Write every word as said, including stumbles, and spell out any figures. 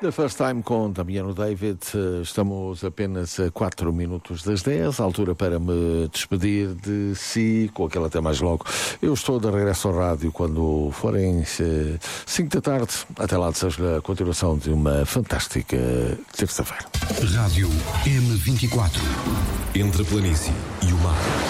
The First Time com Damiano David. Estamos apenas a quatro minutos das dez, altura para me despedir de si, com aquele até mais logo. Eu estou de regresso ao rádio quando forem cinco da tarde. Até lá, desejo-lhe a continuação de uma fantástica terça-feira. Rádio M vinte e quatro. Entre a planície e o mar.